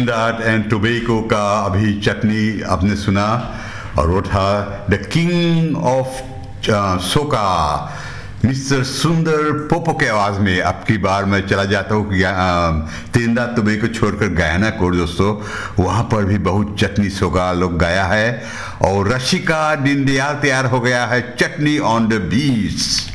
Trinidad and Tobago का अभी चटनी आपने सुना, और वो था द किंग ऑफ सोका मिस्टर सुंदर पोपो के आवाज में। आपकी बार मैं चला जाता हूँ ट्रिनिडाद टोबैगो को छोड़कर गयाना को दोस्तों, वहाँ पर भी बहुत चटनी सोका लोग गाया है, और रशिका डिंडियाल तैयार हो गया है चटनी ऑन द बीच।